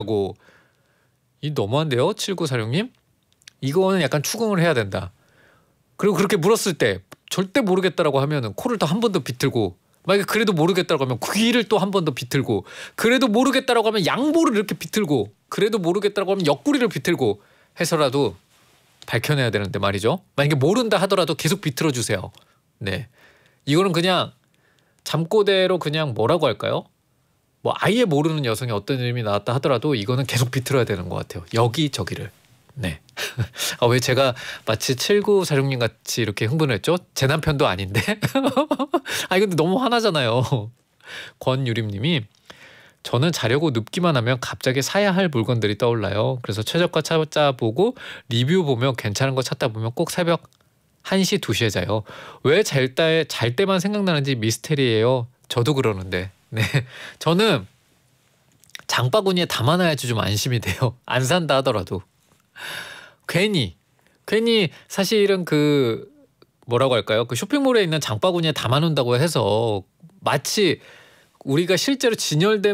하고 이 너무한데요? 7946님? 이거는 약간 추궁을 해야 된다. 그리고 그렇게 물었을 때 절대 모르겠다라고 하면은 코를 또 한 번 더 비틀고, 만약에 그래도 모르겠다라고 하면 귀를 또 한 번 더 비틀고, 그래도 모르겠다라고 하면 양보를 이렇게 비틀고, 그래도 모르겠다라고 하면 옆구리를 비틀고 해서라도 밝혀내야 되는데 말이죠. 만약에 모른다 하더라도 계속 비틀어 주세요. 네, 이거는 그냥 잠꼬대로 그냥 뭐라고 할까요? 뭐 아예 모르는 여성이 어떤 이름이 나왔다 하더라도 이거는 계속 비틀어야 되는 것 같아요. 여기저기를. 네. 왜 제가 마치 7946님 같이 이렇게 흥분을 했죠? 제 남편도 아닌데. 아니 근데 너무 화나잖아요. 권유림님이 저는 자려고 눕기만 하면 갑자기 사야 할 물건들이 떠올라요. 그래서 최저가 찾아보고 리뷰 보면 괜찮은 거 찾다 보면 꼭 새벽 1시 2시에 자요. 왜 잘 때만 생각나는지 미스테리예요. 저도 그러는데. 네, 저는 장바구니에 담아놔야지 좀 안심이 돼요. 안 산다 하더라도. 괜히 사실은 그 뭐라고 할까요? 그 쇼핑몰에 있는 장바구니에 담아놓는다고 해서 마치 우리가 실제로 진열된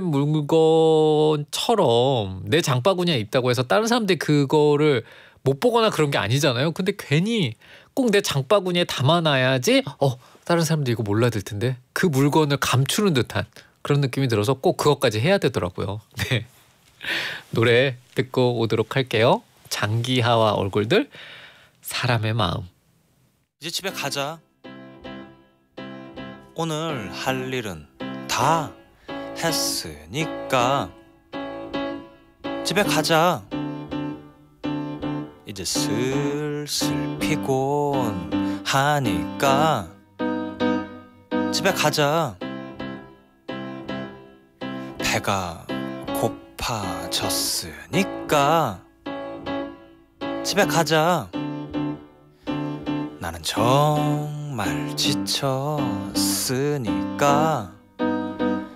물건처럼 내 장바구니에 있다고 해서 다른 사람들이 그거를 못 보거나 그런 게 아니잖아요. 근데 괜히 꼭 내 장바구니에 담아놔야지 다른 사람들이 이거 몰라들 텐데 그 물건을 감추는 듯한 그런 느낌이 들어서 꼭 그것까지 해야 되더라고요. 네. 노래 듣고 오도록 할게요. 장기하와 얼굴들, 사람의 마음. 이제 집에 가자. 오늘 할 일은 다 했으니까 집에 가자. 이제 슬슬 피곤하니까 집에 가자. 배가 고파졌으니까 집에 가자. 나는 정말 지쳤으니까